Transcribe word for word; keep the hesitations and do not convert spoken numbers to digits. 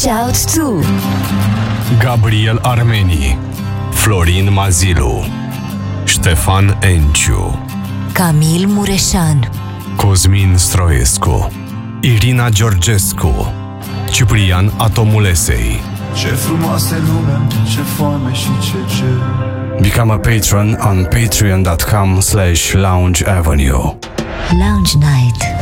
Shout to Gabriel Armeni, Florin Mazilu, Ștefan Enciu, Camil Mureșan, Cosmin Stroescu, Irina Georgescu, Ciprian Atomulesei. Ce frumoasă lume, ce foame și ce cer. Become a patron on patreon dot com slash lounge avenue. Lounge Night.